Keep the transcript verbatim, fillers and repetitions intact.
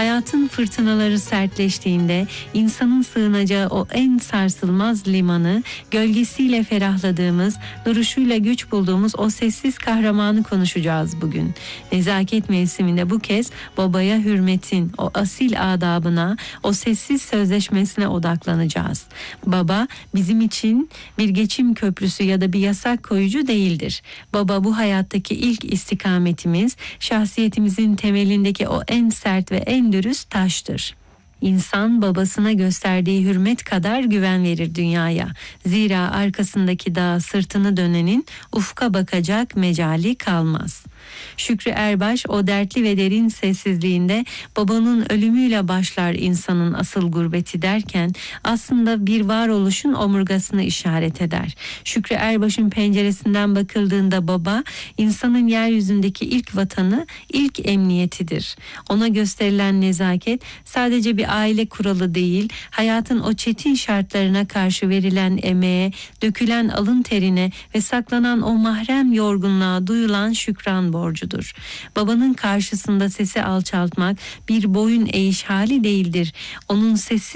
Hayatın fırtınaları sertleştiğinde insanın sığınacağı o en sarsılmaz limanı, gölgesiyle ferahladığımız, duruşuyla güç bulduğumuz o sessiz kahramanı konuşacağız bugün. Nezaket mevsiminde bu kez babaya hürmetin, o asil adabına, o sessiz sözleşmesine odaklanacağız. Baba bizim için bir geçim köprüsü ya da bir yasak koyucu değildir. Baba bu hayattaki ilk istikametimiz, şahsiyetimizin temelindeki o en sert ve en dürüst taştır. İnsan babasına gösterdiği hürmet kadar güven verir dünyaya. Zira arkasındaki dağa sırtını dönenin ufka bakacak mecali kalmaz. Şükrü Erbaş o dertli ve derin sessizliğinde babanın ölümüyle başlar insanın asıl gurbeti derken aslında bir varoluşun omurgasını işaret eder. Şükrü Erbaş'ın penceresinden bakıldığında baba insanın yeryüzündeki ilk vatanı, ilk emniyetidir. Ona gösterilen nezaket sadece bir aile kuralı değil, hayatın o çetin şartlarına karşı verilen emeğe, dökülen alın terine ve saklanan o mahrem yorgunluğa duyulan şükran borcudur. Babanın karşısında sesi alçaltmak bir boyun eğiş hali değildir. Onun sesi